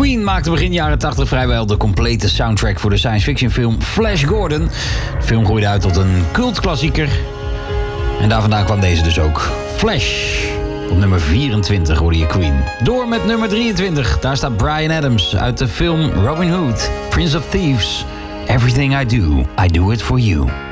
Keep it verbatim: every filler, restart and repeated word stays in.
Queen maakte begin jaren tachtig vrijwel de complete soundtrack voor de science fiction film Flash Gordon. De film groeide uit tot een cultklassieker. En daar vandaan kwam deze dus ook. Flash. Op nummer vierentwintig hoorde je Queen. Door met nummer drieëntwintig. Daar staat Bryan Adams uit de film Robin Hood. Prince of Thieves. Everything I do, I do it for you.